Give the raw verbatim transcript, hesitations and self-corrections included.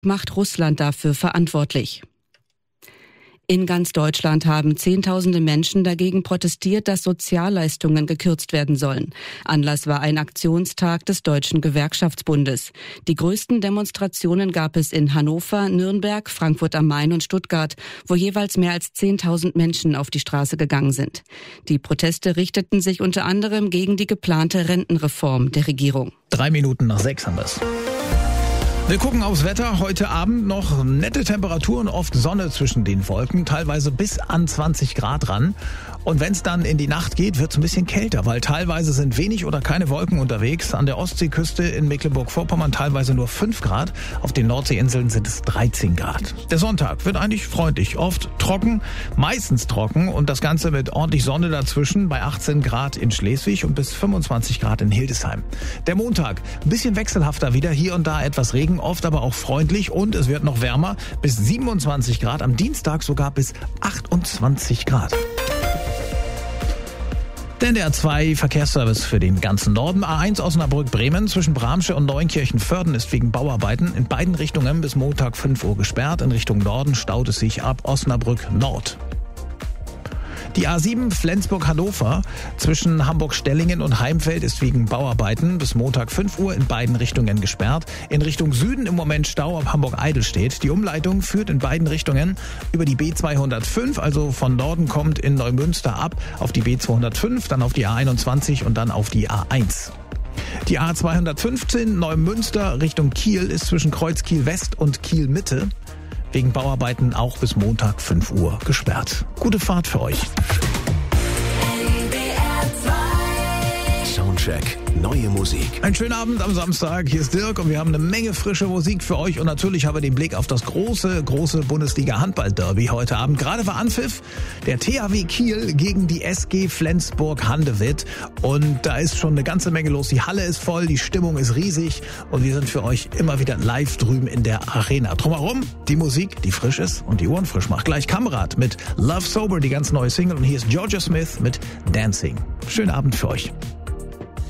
macht Russland dafür verantwortlich. In ganz Deutschland haben Zehntausende Menschen dagegen protestiert, dass Sozialleistungen gekürzt werden sollen. Anlass war ein Aktionstag des Deutschen Gewerkschaftsbundes. Die größten Demonstrationen gab es in Hannover, Nürnberg, Frankfurt am Main und Stuttgart, wo jeweils mehr als zehntausend Menschen auf die Straße gegangen sind. Die Proteste richteten sich unter anderem gegen die geplante Rentenreform der Regierung. Drei Minuten nach sechs haben wir's. Wir gucken aufs Wetter. Heute Abend noch nette Temperaturen, oft Sonne zwischen den Wolken, teilweise bis an zwanzig Grad ran. Und wenn es dann in die Nacht geht, wird es ein bisschen kälter, weil teilweise sind wenig oder keine Wolken unterwegs. An der Ostseeküste in Mecklenburg-Vorpommern teilweise nur fünf Grad. Auf den Nordseeinseln sind es dreizehn Grad. Der Sonntag wird eigentlich freundlich, oft trocken, meistens trocken und das Ganze mit ordentlich Sonne dazwischen bei achtzehn Grad in Schleswig und bis fünfundzwanzig Grad in Hildesheim. Der Montag ein bisschen wechselhafter wieder, hier und da etwas Regen, oft aber auch freundlich und es wird noch wärmer, bis siebenundzwanzig Grad, am Dienstag sogar bis achtundzwanzig Grad. Der N D R zwei Verkehrsservice für den ganzen Norden. A eins Osnabrück-Bremen zwischen Bramsche und Neunkirchen-Vörden ist wegen Bauarbeiten in beiden Richtungen bis Montag fünf Uhr gesperrt. In Richtung Norden staut es sich ab Osnabrück Nord. Die A sieben Flensburg-Hannover zwischen Hamburg-Stellingen und Heimfeld ist wegen Bauarbeiten bis Montag fünf Uhr in beiden Richtungen gesperrt. In Richtung Süden im Moment Stau ab Hamburg-Eidelstedt. Die Umleitung führt in beiden Richtungen über die B zweihundertfünf, also von Norden kommt in Neumünster ab auf die B zweihundertfünf, dann auf die A einundzwanzig und dann auf die A eins. Die A zweihundertfünfzehn Neumünster Richtung Kiel ist zwischen Kreuz Kiel West und Kiel Mitte wegen Bauarbeiten auch bis Montag fünf Uhr gesperrt. Gute Fahrt für euch. Soundcheck, neue Musik. Einen schönen Abend am Samstag. Hier ist Dirk und wir haben eine Menge frische Musik für euch. Und natürlich haben wir den Blick auf das große, große Bundesliga-Handball-Derby heute Abend. Gerade war Anpfiff der T H W Kiel gegen die S G Flensburg-Handewitt. Und da ist schon eine ganze Menge los. Die Halle ist voll, die Stimmung ist riesig. Und wir sind für euch immer wieder live drüben in der Arena. Drumherum die Musik, die frisch ist und die Ohren frisch macht. Gleich Kamerad mit Love Sober, die ganz neue Single. Und hier ist Georgia Smith mit Dancing. Schönen Abend für euch.